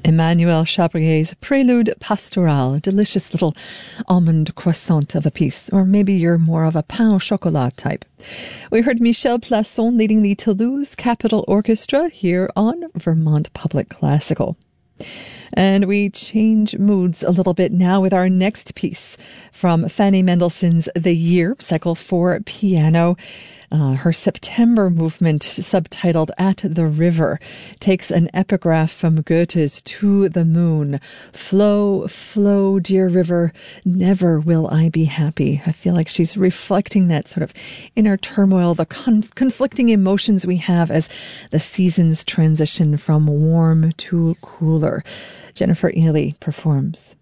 Emmanuel Chabrier's Prélude Pastoral, a delicious little almond croissant of a piece, or maybe you're more of a pain au chocolat type. We heard Michel Plasson leading the Toulouse Capitol Orchestra here on Vermont Public Classical. And we change moods a little bit now with our next piece from Fanny Mendelssohn's The Year, Cycle 4 piano. Her September movement, subtitled At the River, takes an epigraph from Goethe's To the Moon. Flow, flow, dear river, never will I be happy. I feel like she's reflecting that sort of inner turmoil, the conflicting emotions we have as the seasons transition from warm to cooler. Jennifer Ehle performs.